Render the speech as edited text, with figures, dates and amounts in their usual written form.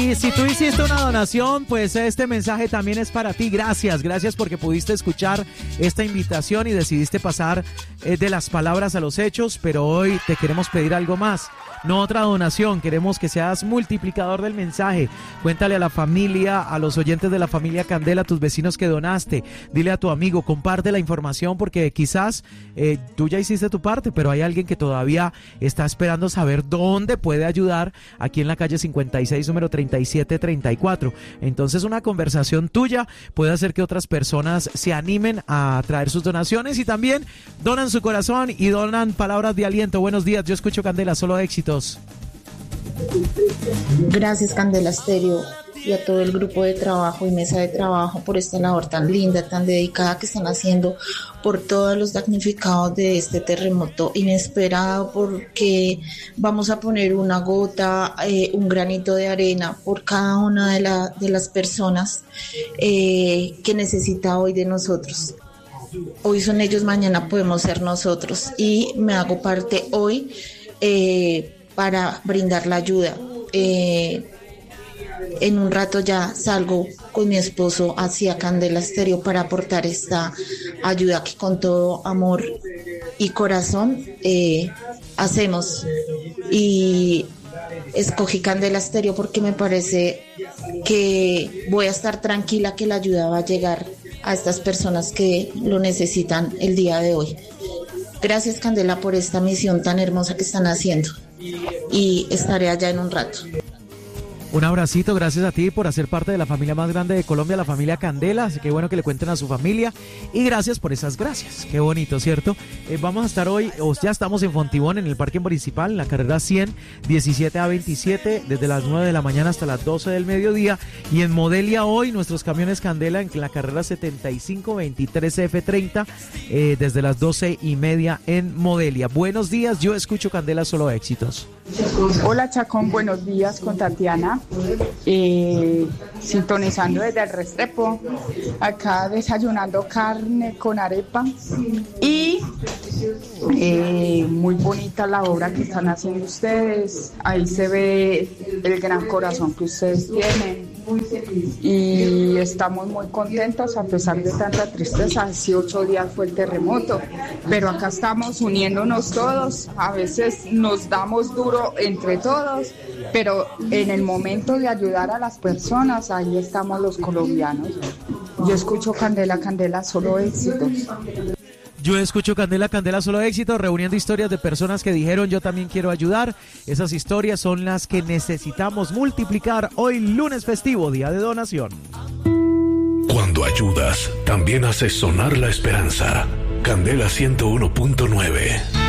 Y si tú hiciste una donación, pues este mensaje también es para ti. Gracias porque pudiste escuchar esta invitación y decidiste pasar de las palabras a los hechos, pero hoy te queremos pedir algo más. No otra donación, queremos que seas multiplicador del mensaje. Cuéntale a la familia, a los oyentes de la familia Candela, a tus vecinos que donaste. Dile a tu amigo, comparte la información porque quizás tú ya hiciste tu parte, pero hay alguien que todavía está esperando saber dónde puede ayudar aquí en la calle 56, número 3734. Entonces una conversación tuya puede hacer que otras personas se animen a traer sus donaciones y también donan su corazón y donan palabras de aliento. Buenos días, yo escucho Candela, solo éxitos. Gracias Candela Estéreo y a todo el grupo de trabajo y mesa de trabajo por esta labor tan linda, tan dedicada que están haciendo por todos los damnificados de este terremoto inesperado, porque vamos a poner una gota, un granito de arena por cada una de las personas que necesita hoy de nosotros. Hoy son ellos, mañana podemos ser nosotros y me hago parte hoy para brindar la ayuda. En un rato ya salgo con mi esposo hacia Candela Estéreo para aportar esta ayuda que con todo amor y corazón hacemos. Y escogí Candela Estéreo porque me parece que voy a estar tranquila que la ayuda va a llegar a estas personas que lo necesitan el día de hoy. Gracias Candela por esta misión tan hermosa que están haciendo y estaré allá en un rato. Un abracito, gracias a ti por hacer parte de la familia más grande de Colombia, la familia Candela, así que bueno que le cuenten a su familia y gracias por esas gracias, qué bonito, ¿cierto? Vamos a estar hoy, ya estamos en Fontibón, en el parque municipal, en la carrera 100, 17 a 27, desde las 9 de la mañana hasta las 12 del mediodía, y en Modelia hoy, nuestros camiones Candela en la carrera 75, 23 F30, desde las 12:30 en Modelia. Buenos días, yo escucho Candela, solo éxitos. Hola Chacón, buenos días con Tatiana, sintonizando desde el Restrepo, acá desayunando carne con arepa y muy bonita la obra que están haciendo ustedes, ahí se ve el gran corazón que ustedes tienen y estamos muy contentos a pesar de tanta tristeza. Hace 8 días fue el terremoto, pero acá estamos uniéndonos todos, a veces nos damos duro entre todos, pero en el momento de ayudar a las personas, ahí estamos los colombianos. Yo escucho Candela, Candela, solo éxitos. Yo escucho Candela, Candela, solo éxito, reuniendo historias de personas que dijeron yo también quiero ayudar. Esas historias son las que necesitamos multiplicar hoy lunes festivo, día de donación. Cuando ayudas, también haces sonar la esperanza. Candela 101.9.